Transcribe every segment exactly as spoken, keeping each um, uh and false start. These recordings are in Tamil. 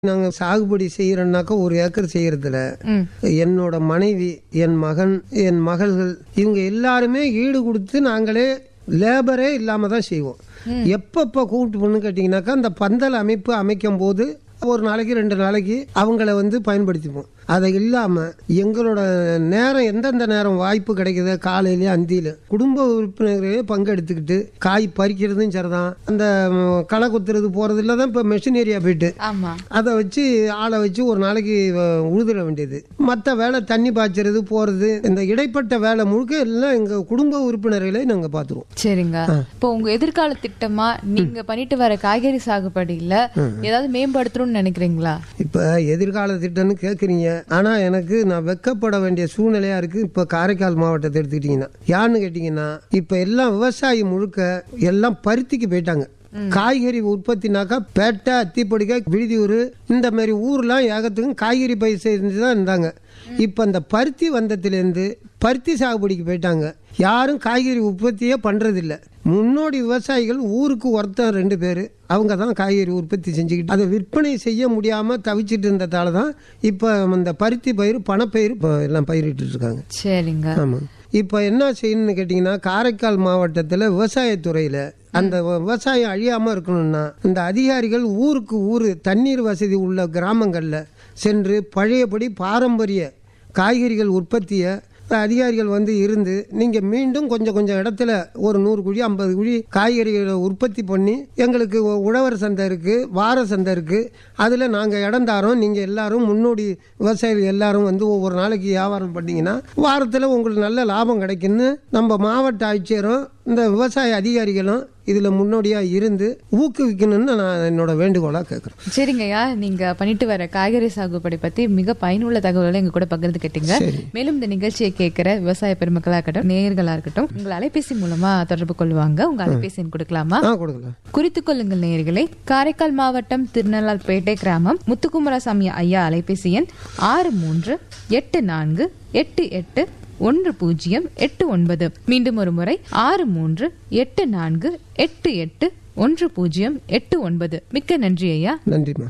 நாங்க சாகுபடி செய்யறோம்னாக்கா ஒரு ஏக்கர் செய்யறதுல என்னோட மனைவி, என் மகன், என் மகள்கள் இவங்க எல்லாருமே ஈடு கொடுத்து நாங்களே லேபரே இல்லாம தான் செய்வோம். எப்பப்ப கூப்பிட்டு பண்ணு கேட்டீங்கன்னாக்கா அந்த பந்தல் அமைப்பு அமைக்கும் போது ஒரு நாளைக்கு ரெண்டு நாளைக்கு அவங்கள வந்து பயன்படுத்திப்போம். அதை இல்லாம எங்களோட நேரம் எந்தெந்த நேரம் வாய்ப்பு கிடைக்குது காலையிலேயே அந்தியில குடும்ப உறுப்பினர்களே பங்கெடுத்துக்கிட்டு காய் பறிக்கிறதும் சரிதான், அந்த களை குத்துறது போறது இல்லதான் இப்ப மெஷினரியா போயிட்டு அதை வச்சு ஆளை வச்சு ஒரு நாளைக்கு உழுதுற வேண்டியது. மற்ற வேலை தண்ணி பாய்ச்சறது போறது இந்த இடைப்பட்ட வேலை முழுக்க எல்லாம் எங்க குடும்ப உறுப்பினர்களே நாங்க பாத்துருவோம். சரிங்க. இப்போ உங்க எதிர்கால திட்டமா நீங்க பண்ணிட்டு வர காய்கறி சாகுபடியில ஏதாவது மேம்படுத்தணும்னு நினைக்கிறீங்களா? இப்ப எதிர்கால திட்டம்னு கேக்குறீங்க, ஆனா எனக்கு நான் வெக்கப்பட வேண்டிய சூழ்நிலையா இருக்கு. இப்ப காரைக்கால் மாவட்டத்தை எடுத்துக்கிட்டீங்கன்னா யாருன்னு கேட்டீங்கன்னா இப்ப எல்லாம் விவசாயி முழுக்க எல்லாம் பருத்திக்கு போயிட்டாங்க. காய்கறி உற்பத்தினாக்கா பேட்டை, அத்திப்படிக்கை, விழுதியூர் இந்த மாதிரி ஊர்லாம் ஏகத்துக்கும் காய்கறி பயிர் செஞ்சுதான் இருந்தாங்க. இப்ப இந்த பருத்தி வந்தத்திலேருந்து பருத்தி சாகுபடிக்கு போயிட்டாங்க. யாரும் காய்கறி உற்பத்தியே பண்றதில்லை. முன்னோடி விவசாயிகள் ஊருக்கு ஒருத்தர் ரெண்டு பேரு அவங்க தான் காய்கறி உற்பத்தி செஞ்சுக்கிட்டு அதை விற்பனை செய்ய முடியாம தவிச்சிட்டு இருந்ததால தான் இப்ப இந்த பருத்தி பயிர், பணப்பயிர் எல்லாம் பயிரிட்டு இருக்காங்க. சரிங்க. ஆமா. இப்ப என்ன செய்யணும்னு கேட்டீங்கன்னா காரைக்கால் மாவட்டத்துல விவசாயத்துறையில அந்த விவசாயம் அழியாம இருக்கணும்னா இந்த அதிகாரிகள் ஊருக்கு ஊரு தண்ணீர் வசதி உள்ள கிராமங்கள்ல சென்று பழையபடி பாரம்பரிய காய்கறிகள் உற்பத்தியை அதிகாரிகள் வந்து இருந்து நீங்க மீண்டும் கொஞ்சம் கொஞ்சம் இடத்துல ஒரு நூறு குழி ஐம்பது குழி காய்கறிகளை உற்பத்தி பண்ணி எங்களுக்கு உழவர் சந்தை இருக்கு, வார சந்தை இருக்கு, அதுல நாங்க இடம் தாரோம், நீங்க எல்லாரும் முன்னோடி விவசாயிகள் எல்லாரும் வந்து ஒவ்வொரு நாளைக்கு வியாபாரம் பண்ணீங்கன்னா வாரத்துல உங்களுக்கு நல்ல லாபம் கிடைக்குன்னு நம்ம மாவட்ட ஆட்சியரும் இந்த விவசாய அதிகாரிகளும் இதுல முன்னோடியா இருந்து ஊக்குவிக்கணும்னு நான் என்னோட வேண்டுகோளா கேட்கிறேன். சரிங்கய்யா, நீங்க பண்ணிட்டு வர காய்கறி சாகுபடி பத்தி மிக பயனுள்ள தகவல்களை எங்க கூட பகிர்ந்துக்கிட்டீங்க. மேலும் இந்த நிகழ்ச்சியை கேட்கிற விவசாய பெருமக்களா இருக்கட்டும், நேயர்களா இருக்கட்டும், உங்கள் அலைபேசி மூலமா தொடர்பு கொள்வாங்க. உங்க அலைபேசி கொடுக்கலாமா? கொடுக்கலாம். குறித்துக் கொள்ளுங்கள் நேயர்களை. காரைக்கால் மாவட்டம் திருநள்ளார்பேட்டை கிராமம் முத்துக்குமாரசாமி ஐயா அலைபேசி எண் ஆறு மூன்று எட்டு நான்கு எட்டு எட்டு ஒன்று பூஜ்ஜியம் எட்டு ஒன்பது. மீண்டும் ஒரு முறை ஆறு மூன்று எட்டு நான்கு எட்டு எட்டு ஒன்று பூஜ்ஜியம் எட்டு ஒன்பது. மிக்க நன்றி ஐயா. நன்றிமா.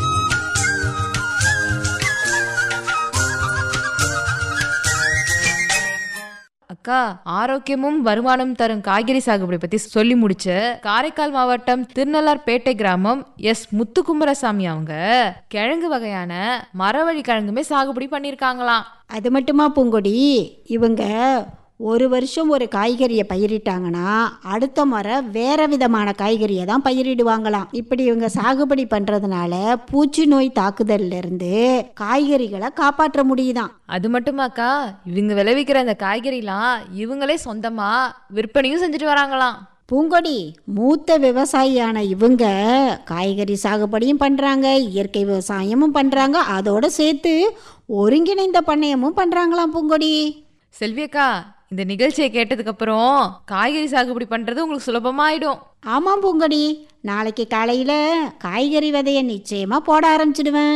அக்கா, ஆரோக்கியமும் வருமானம் தரும் காய்கறி சாகுபடி பத்தி சொல்லி முடிச்ச காரைக்கால் மாவட்டம் திருநள்ளார்பேட்டை கிராமம் எஸ் முத்துக்குமாரசாமி அவங்க கிழங்கு வகையான மரவள்ளி கிழங்குமே சாகுபடி பண்ணிருக்காங்களாம். அது மட்டுமா பூங்கொடி, இவங்க ஒரு வருஷம் ஒரு காய்கறியை பயிரிட்டாங்கன்னா அடுத்த முறை வேற விதமான காய்கறியை தான் பயிரிடுவாங்களாம். இப்படி இவங்க சாகுபடி பண்றதுனால பூச்சி நோய் தாக்குதல்ல இருந்து காய்கறிகளை காப்பாற்ற முடியுதாம். அது மட்டுமாக்கா, இவங்க விளைவிக்கிற அந்த காய்கறிலாம் இவங்களே சொந்தமா விற்பனையும் செஞ்சுட்டு வராங்களாம். பூங்கொடி, மூத்த விவசாயியான இவங்க காய்கறி சாகுபடியும் பண்றாங்க, இயற்கை விவசாயமும் பண்றாங்க, அதோட சேர்த்து ஒருங்கிணைந்த பண்ணையமும் பண்றாங்களாம். பூங்கொடி, செல்வியக்கா, இந்த நிகழ்ச்சியை கேட்டதுக்கு அப்புறம் காய்கறி சாகுபடி பண்றது உங்களுக்கு சுலபமாயிடும். ஆமாம் பூங்கொடி, நாளைக்கு காலையில காய்கறி விதைய நிச்சயமா போட ஆரம்பிச்சிடுவேன்.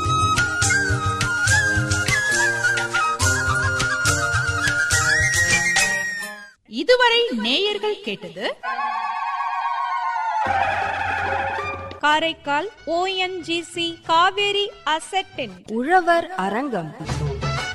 இதுவரை நேயர்கள் கேட்டது காரைக்கால் ஓ என் ஜி சி காவேரி அசெட்டின் உழவர் அரங்கம்.